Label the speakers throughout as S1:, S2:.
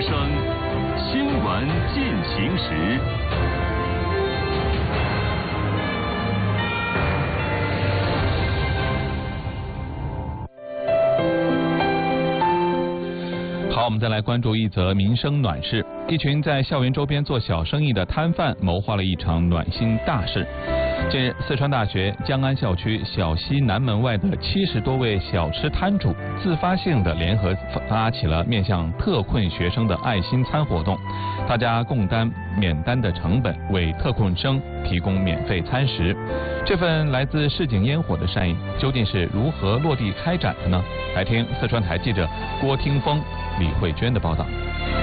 S1: 生，新闻进行时。
S2: 好，我们再来关注一则民生暖事。一群在校园周边做小生意的摊贩谋划了一场暖心大事。近日，四川大学江安校区小西南门外的70多位小吃摊主自发性的联合发起了面向特困学生的爱心餐活动，大家共担免单的成本，为特困生提供免费餐食。这份来自市井烟火的善意，究竟是如何落地开展的呢？来听四川台记者郭听峰、李慧娟的报道。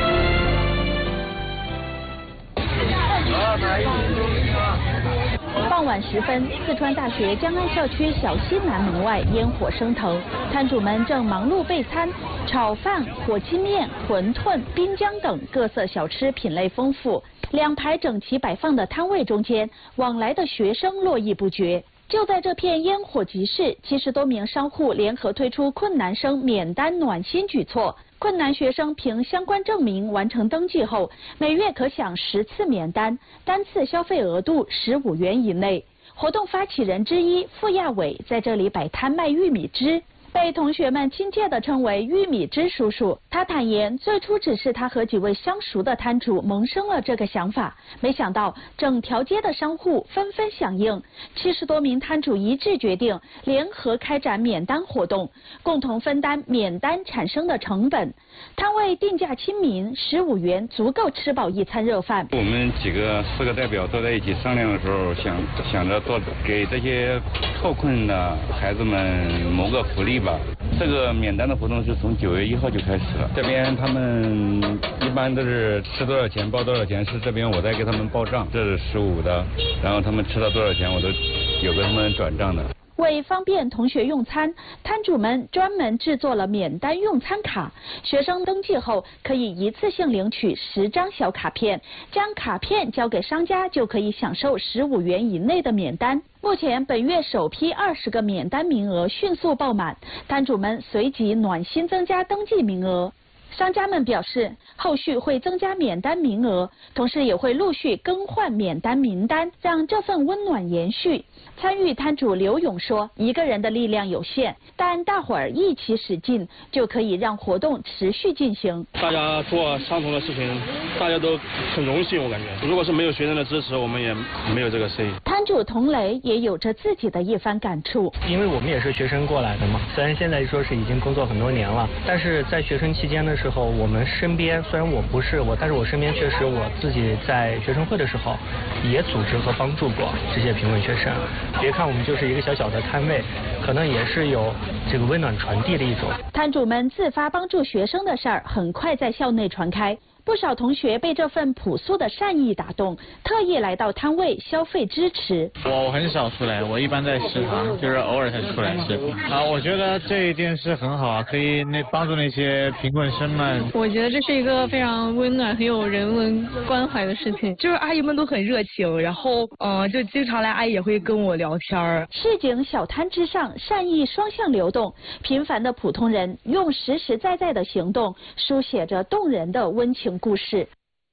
S3: 傍晚时分，四川大学江安校区小西南门外烟火升腾，摊主们正忙碌备餐，炒饭、火鸡面、馄饨、滨江等各色小吃品类丰富。2排整齐摆放的摊位中间，往来的学生络绎不绝。就在这片烟火集市，70多名商户联合推出困难生免单暖心举措。困难学生凭相关证明完成登记后，每月可享10次免单，单次消费额度15元以内。活动发起人之一傅亚伟在这里摆摊卖玉米汁，被同学们亲切地称为玉米汁叔叔。他坦言，最初只是他和几位相熟的摊主萌生了这个想法，没想到整条街的商户纷纷响应，70多名摊主一致决定联合开展免单活动，共同分担免单产生的成本。摊位定价亲民，15元足够吃饱一餐热饭。
S4: 我们4个代表坐在一起商量的时候，想着多给这些特困的孩子们谋个福利吧。这个免单的活动是从9月1号就开始了。这边他们一般都是吃多少钱报多少钱，是这边我在给他们报账，这是15的，然后他们吃到多少钱我都有给他们转账的。
S3: 为方便同学用餐，摊主们专门制作了免单用餐卡，学生登记后可以一次性领取10张小卡片，将卡片交给商家就可以享受15元以内的免单。目前本月首批20个免单名额迅速爆满，摊主们随即暖心增加登记名额。商家们表示，后续会增加免单名额，同时也会陆续更换免单名单，让这份温暖延续。参与摊主刘勇说，一个人的力量有限，但大伙儿一起使劲，就可以让活动持续进行。
S5: 大家做相同的事情，大家都很荣幸，我感觉。如果是没有学生的支持，我们也没有这个声音。
S3: 摊主童磊也有着自己的一番感触。
S6: 因为我们也是学生过来的嘛，虽然现在说是已经工作很多年了，但是在学生期间的时候，我们身边虽然我不是我，但是我身边确实我自己在学生会的时候也组织和帮助过这些贫困学生。别看我们就是一个小小的摊位，可能也是有这个温暖传递的一种。
S3: 摊主们自发帮助学生的事儿很快在校内传开。不少同学被这份朴素的善意打动，特意来到摊位消费支持。
S7: 我很少出来，我一般在食堂，就是偶尔才出来吃。我觉得这一件事很好啊，可以帮助那些贫困生们。
S8: 我觉得这是一个非常温暖、很有人文关怀的事情。就是阿姨们都很热情，然后就经常来，阿姨也会跟我聊天。
S3: 市井小摊之上，善意双向流动，平凡的普通人用实实在在的行动，书写着动人的温情故事。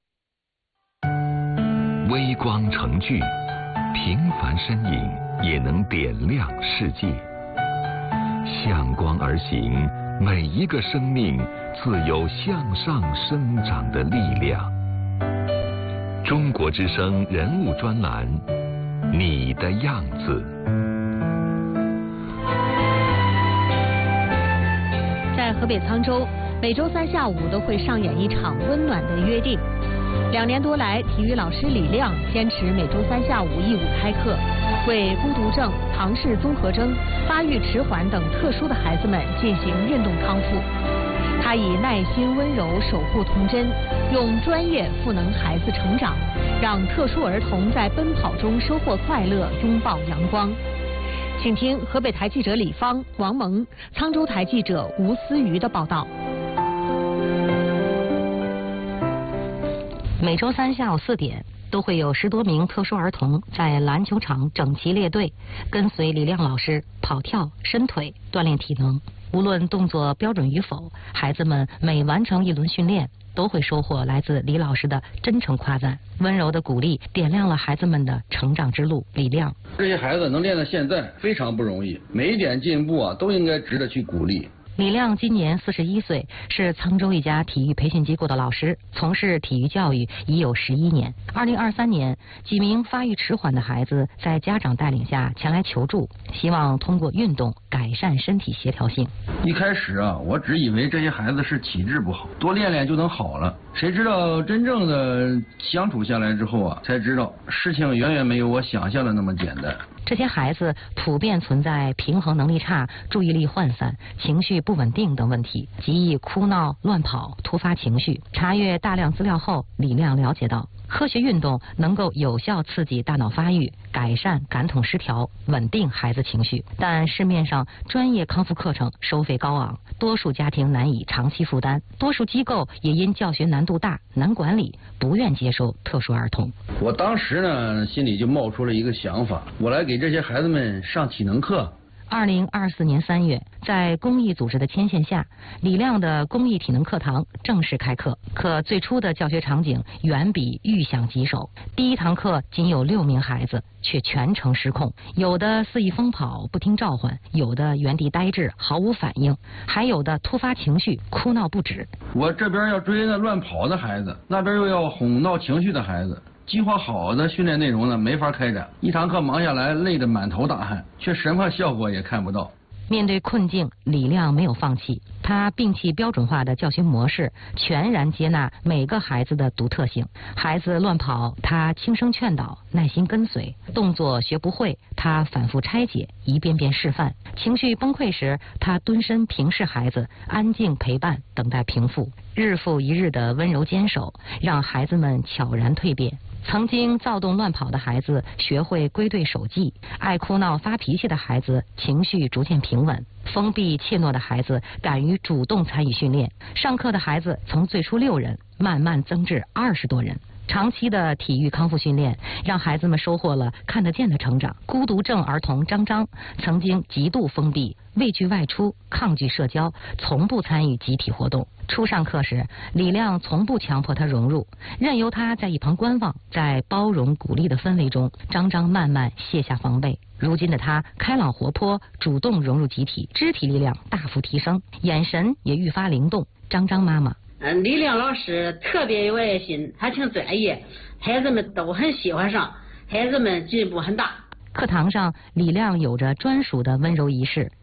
S1: 微光成炬，平凡身影也能点亮世界。向光而行，每一个生命自有向上生长的力量。中国之声人物专栏，你的样子。
S9: 在河北沧州，每周3下午都会上演一场温暖的约定。2年多来，体育老师李亮坚持每周3下午义务开课，为孤独症、唐氏综合征、发育迟缓等特殊的孩子们进行运动康复。他以耐心温柔守护童真，用专业赋能孩子成长，让特殊儿童在奔跑中收获快乐，拥抱阳光。请听河北台记者李芳、王萌、沧州台记者吴思瑜的报道。每周3下午4点，都会有10多名特殊儿童在篮球场整齐列队，跟随李亮老师跑跳、伸腿，锻炼体能。
S10: 无论动作标准与否，孩子们每完成一轮训练，都会收获来自李老师的真诚夸赞。温柔的鼓励点亮了孩子们的成长之路。李亮，
S11: 这些孩子能练到现在非常不容易，每一点进步啊都应该值得去鼓励。
S10: 李亮今年41岁，是沧州一家体育培训机构的老师，从事体育教育已有11年。2023年，几名发育迟缓的孩子在家长带领下前来求助，希望通过运动改善身体协调性。
S11: 一开始啊，我只以为这些孩子是体质不好，多练练就能好了。谁知道真正的相处下来之后啊，才知道事情远远没有我想象的那么简单。
S10: 这些孩子普遍存在平衡能力差、注意力涣散、情绪不稳定等问题，极易哭闹、乱跑、突发情绪。查阅大量资料后，李亮了解到，科学运动能够有效刺激大脑发育，改善感统失调，稳定孩子情绪。但市面上专业康复课程收费高昂，多数家庭难以长期负担，多数机构也因教学难度大、难管理，不愿接收特殊儿童。
S11: 我当时呢，心里就冒出了一个想法，我来给这些孩子们上体能课。
S10: 2024年3月，在公益组织的牵线下，李亮的公益体能课堂正式开课。可最初的教学场景远比预想棘手。第一堂课仅有6名孩子，却全程失控，有的肆意疯跑不听召唤，有的原地呆滞毫无反应，还有的突发情绪哭闹不止。
S11: 我这边要追那乱跑的孩子，那边又要哄闹情绪的孩子。计划好的训练内容呢，没法开展。一堂课忙下来，累得满头大汗，却什么效果也看不到。
S10: 面对困境，李亮没有放弃，他摒弃标准化的教学模式，全然接纳每个孩子的独特性。孩子乱跑，他轻声劝导，耐心跟随；动作学不会，他反复拆解，一遍遍示范；情绪崩溃时，他蹲身平视孩子，安静陪伴，等待平复。日复一日的温柔坚守，让孩子们悄然蜕变。曾经躁动乱跑的孩子学会归队守纪，爱哭闹发脾气的孩子情绪逐渐平稳，封闭怯懦的孩子敢于主动参与训练。上课的孩子从最初6人慢慢增至20多人。长期的体育康复训练让孩子们收获了看得见的成长。孤独症儿童张张曾经极度封闭，畏惧外出，抗拒社交，从不参与集体活动。初上课时，李亮从不强迫他融入，任由他在一旁观望。在包容鼓励的氛围中，张张慢慢卸下防备。如今的他开朗活泼，主动融入集体，肢体力量大幅提升，眼神也愈发灵动。张张妈妈，
S12: 李亮老师特别有爱心，还挺专业，孩子们都很喜欢上，孩子们进步很大。
S10: 课堂上，李亮有着专属的温柔仪式，